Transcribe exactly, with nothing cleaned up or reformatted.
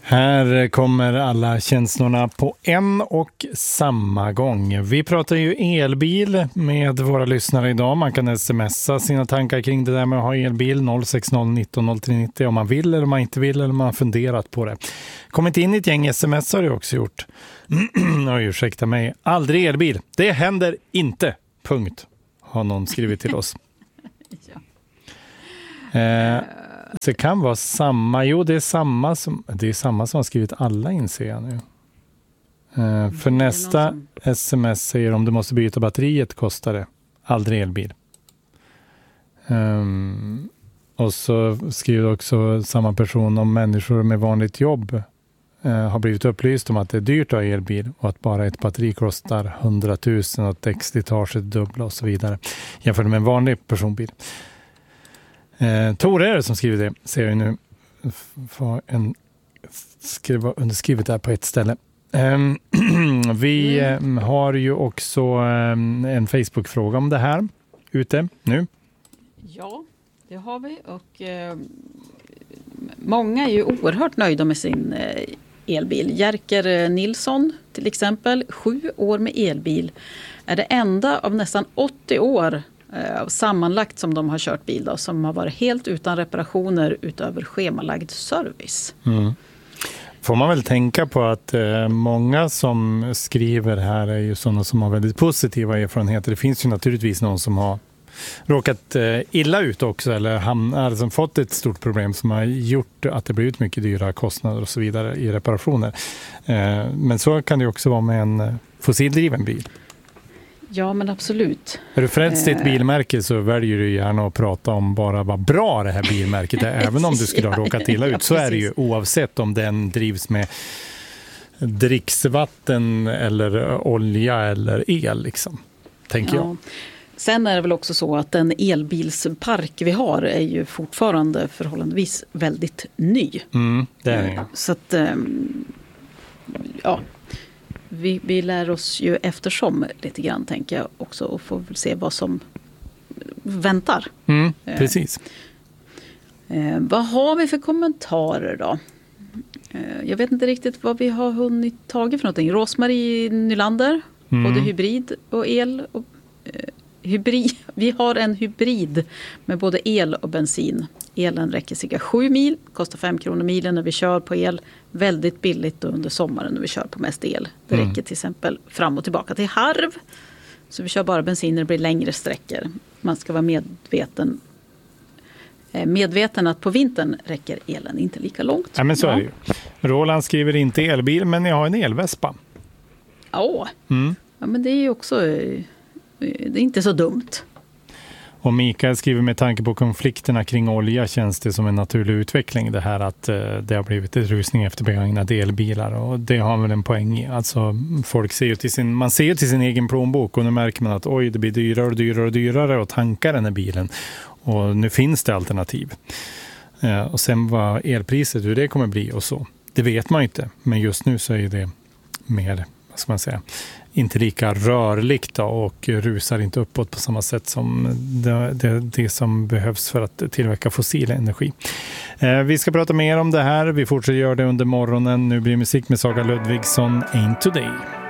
Här kommer alla känslorna på en och samma gång. Vi pratar ju elbil med våra lyssnare idag. Man kan smsa sina tankar kring det där med att ha elbil noll sex noll nitton noll tre nittio om man vill eller om man inte vill eller om man har funderat på det. Kommit in i ett gäng sms har du också gjort. Oj, ursäkta mig. Aldrig elbil. Det händer inte. Punkt. Har någon skrivit till oss. ja. Eh, så det kan vara samma. Jo, det är samma som, det är samma som har skrivit alla, inser jag nu. Eh, för nästa som... sms säger om du måste byta batteriet kostar det. Aldrig elbil. Um, och så skriver också samma person om människor med vanligt jobb uh, har blivit upplyst om att det är dyrt att ha elbil och att bara ett batteri kostar hundratusen och att däckslitaget dubbla och så vidare jämfört med en vanlig personbil. Uh, Tore är det som skriver det, ser jag nu. Får en skriva underskrivet där på ett ställe. Um, vi um, har ju också um, en Facebook-fråga om det här ute nu. Ja, det har vi och eh, många är ju oerhört nöjda med sin eh, elbil. Jerker Nilsson till exempel, sju år med elbil, är det enda av nästan åttio år eh, sammanlagt som de har kört bil då, som har varit helt utan reparationer utöver schemalagd service. Mm. Får man väl tänka på att eh, många som skriver här är ju sådana som har väldigt positiva erfarenheter. Det finns ju naturligtvis någon som har råkat eh, illa ut också eller hamnar, alltså fått ett stort problem som har gjort att det blivit mycket dyra kostnader och så vidare i reparationer. Eh, men så kan det också vara med en fossildriven bil. Ja, men absolut. Är du frälst i ett bilmärke så väljer du gärna att prata om bara vad bra det här bilmärket är, även om du skulle ha råkat illa ut. Så är det ju oavsett om den drivs med dricksvatten eller olja eller el, liksom, tänker ja. jag. Sen är det väl också så att den elbilspark vi har är ju fortfarande förhållandevis väldigt ny. Mm, det är det. Så att, ja, vi, vi lär oss ju eftersom lite grann, tänker jag också, och får väl se vad som väntar. Mm, precis. Eh, vad har vi för kommentarer då? Eh, jag vet inte riktigt vad vi har hunnit tagit för någonting. Rosmarie Nylander, mm. både hybrid och el och eh, hybrid. Vi har en hybrid med både el och bensin. Elen räcker cirka sju mil, kostar fem kronor milen när vi kör på el. Väldigt billigt under sommaren när vi kör på mest el. Det mm. räcker till exempel fram och tillbaka till Harv. Så vi kör bara bensin när det blir längre sträckor. Man ska vara medveten medveten att på vintern räcker elen inte lika långt. Ja, men så ja. är det ju. Roland skriver inte elbil, men jag har en elvespa. Ja, mm. ja men det är ju också, det är inte så dumt. Och Mikael skriver med tanke på konflikterna kring olja känns det som en naturlig utveckling det här att eh, det har blivit ett rusning efter begagnade elbilar, och det har väl en poäng i. Alltså folk ser ju till sin, man ser ju till sin egen plånbok och nu märker man att oj, det blir dyrare och dyrare och dyrare att tanka den här bilen, och nu finns det alternativ. Eh, och sen vad elpriset, hur det kommer bli och så, det vet man inte, men just nu så är det mer, vad ska man säga, inte lika rörligt då, och rusar inte uppåt på samma sätt som det, det, det som behövs för att tillverka fossil energi. Eh, vi ska prata mer om det här. Vi fortsätter göra det under morgonen. Nu blir musik med Saga Ludvigsson, Ain't Today.